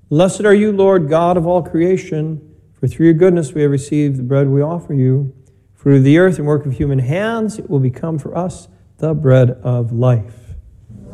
Blessed are you, Lord, God of all creation, for through your goodness we have received the bread we offer you. Fruit of the earth and work of human hands, it will become for us the bread of life.